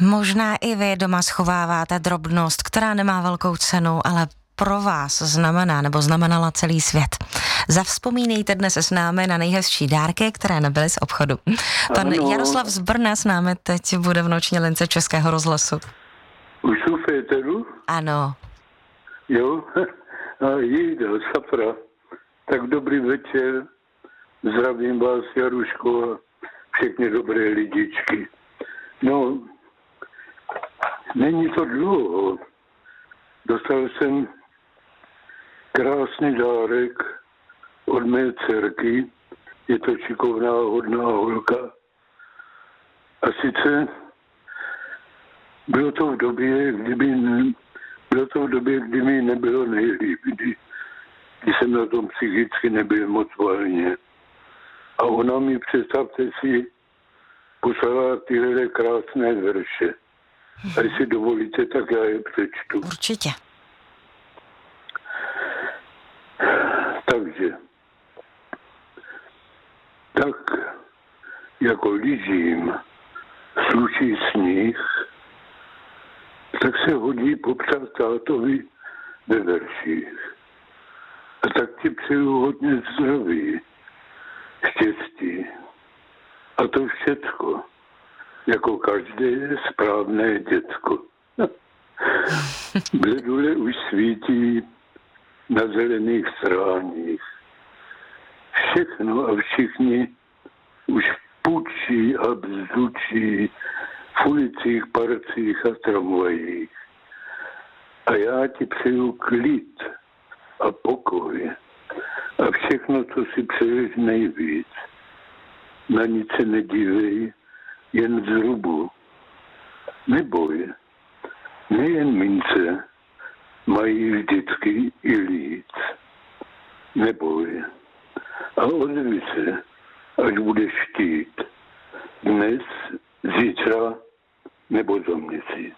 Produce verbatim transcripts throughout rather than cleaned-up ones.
Možná i vy doma schováváte drobnost, která nemá velkou cenu, ale pro vás znamená nebo znamenala celý svět. Zavzpomínejte dnes s námi na nejhezčí dárky, které nebyly z obchodu. Pan ano. Jaroslav z Brna s námi teď bude v noční lince Českého rozhlasu. Už jsou v éteru? Ano. Jo, a Jejda, Safra. Tak dobrý večer, zdravím vás, Jaruško, a všechny dobré lidičky. No, není to dlouho. Dostal jsem krásný dárek od mé dcerky. Je to šikovná, hodná holka. A sice bylo to v době, kdyby ne, bylo to v době, kdy mi nebylo nejlíp, kdy, kdy jsem na tom psychicky nebyl moc volně. A ona mi, představte si, poslala tyhle krásné verše. A jestli dovolíte, tak já je přečtu. Určitě. Takže, tak jako lížím sluší sníh, tak se hodí popřát tátovi ve verších. A tak ti přeju hodně zdraví, štěstí. A to všecko, jako každé správné děcko. Bledule už svítí na zelených stráních. Všechno a všichni už pučí a bzdučí v ulicích, parcích a tramvajích. A já ti přeju klid a pokoj a všechno, co si přeješ nejvíc. Na nic se nedívej, jen zrubu. Neboj, nejen mince mají vždycky i líc. Neboj a ozvi se, až budeš chtít. Dnes, zítra nebo za měsíc.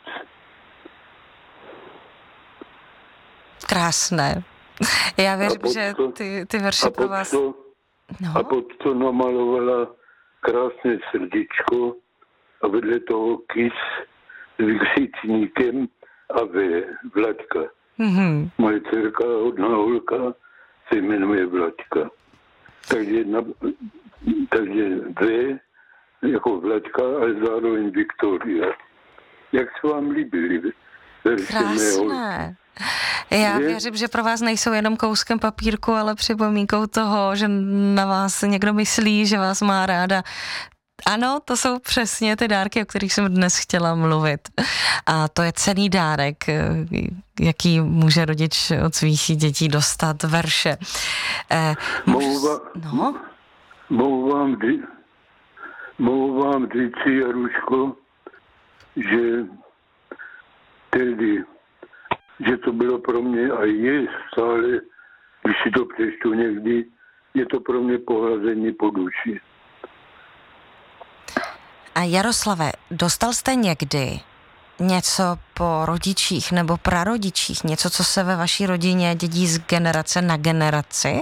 Krásné. Já věřím, že ty, ty verše pro vás... To, no? A pod to namalovala krásné srdíčko a vedle toho kys s vykřičníkem a ve Vlaďka. Mm-hmm. Moje dcerka, hodná holka, se jmenuje Vlaďka. Takže, na, takže V jako Vlaďka, ale zároveň Viktoria. Jak se vám líbily verše krásné. Já je? věřím, že pro vás nejsou jenom kouskem papírku, ale připomínkou toho, že na vás někdo myslí, že vás má ráda. Ano, to jsou přesně ty dárky, o kterých jsem dnes chtěla mluvit. A to je cenný dárek, jaký může rodič od svých dětí dostat, verše. Eh, mohu, vám, no? mohu vám, mohu vám říci, Jaruško, že tedy, že to bylo pro mě a je stále, když si to přečtu někdy, je to pro mě pohlazení po duši. A Jaroslave, dostal jste někdy něco po rodičích nebo prarodičích, něco, co se ve vaší rodině dědí z generace na generaci?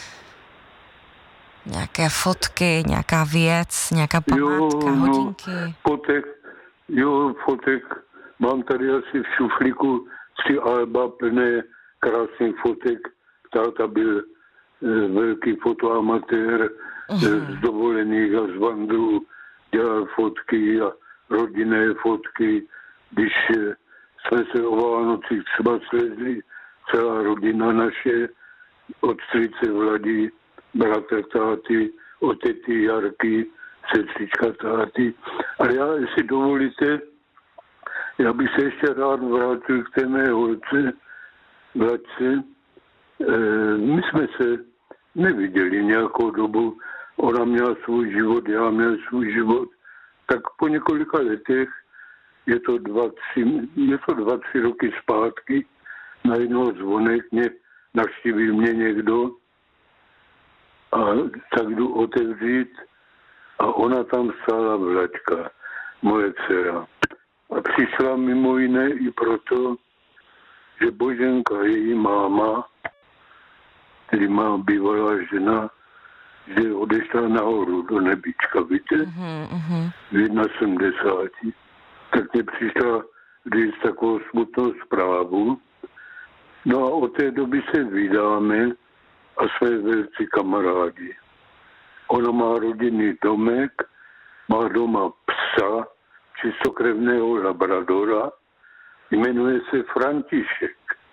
Nějaké fotky, nějaká věc, nějaká památka, jo, hodinky? No, fotek, jo, fotek. Mám tady asi v šuflíku tři alba plné krásných fotek. Táta byl e, velký fotoamatér uh-huh. z dovolených a z vandrů. Dělal fotky a rodinné fotky. Když e, jsme se o Vánocích třeba slezli, celá rodina naše, od strýce Vladi, bratra táty, od tety Jarky, sestřička táty. Ale já, jestli dovolíte, já bych se ještě rád vrátil k té mé holce, Vladce. E, my jsme se neviděli nějakou dobu. Ona měla svůj život, já měl svůj život. Tak po několika letech, je to dva, tři, je to dva, tři roky zpátky, najednou zvonek, mě, navštíví mě někdo a tak jdu otevřít a ona tam stála Vlaďka, moje dcera. A přišla mimo jiné i proto, že Boženka, její máma, tedy má bývalá žena, že odešla nahoru do nebička, víte? Mm-hmm. V sedmdesáti. tak mě přišla když takovou smutnou zprávu. No a od té doby se vydáme a jsme velcí kamarádi. Ona má rodinný domek, má doma psa, čistokrevného labradora, jmenuje se František.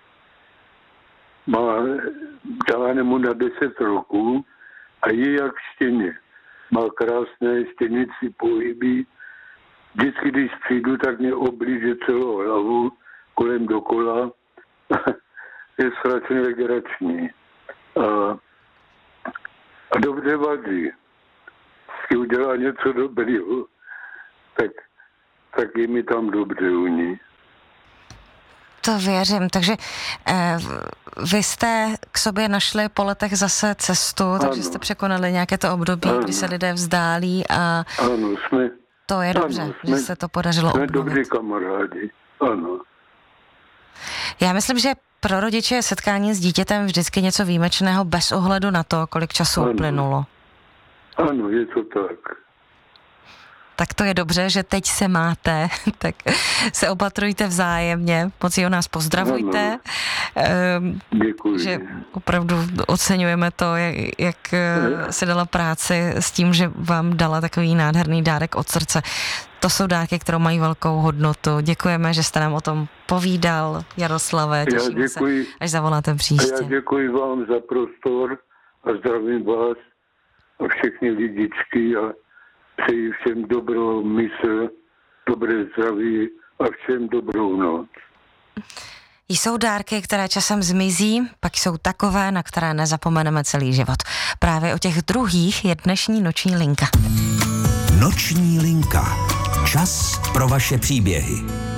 Má dáne mu na deset roků a je jak štěně. Má krásné štěnicí pohyby. Vždycky, když přijdu, tak mě oblíže celou hlavu kolem dokola. Je strašně legrační. A, a dobře vadí. Když udělá něco dobrého, tak, tak je mi tam dobře u ní. To věřím, takže eh, vy jste k sobě našli po letech zase cestu, ano. Takže jste překonali nějaké to období, ano. Kdy se lidé vzdálí a ano, jsme, to je dobře, ano, že se to podařilo jsme obnovit. Jsme dobří kamarádi, ano. Já myslím, že pro rodiče je setkání s dítětem vždycky něco výjimečného bez ohledu na to, kolik času ano. uplynulo. Ano, je to tak. Tak to je dobře, že teď se máte, tak se opatrujte vzájemně, moc o nás pozdravujte. Ano. Děkuji. Že opravdu oceňujeme to, jak, jak se dala práci s tím, že vám dala takový nádherný dárek od srdce. To jsou dárky, které mají velkou hodnotu. Děkujeme, že jste nám o tom povídal, Jaroslave. Těšíme se, až zavoláte příště. A já děkuji vám za prostor a zdravím vás a všechny lidičky a přeji všem dobrou mysl, dobré zdraví a všem dobrou noc. Jsou dárky, které časem zmizí, pak jsou takové, na které nezapomeneme celý život. Právě o těch druhých je dnešní Noční linka. Noční linka. Čas pro vaše příběhy.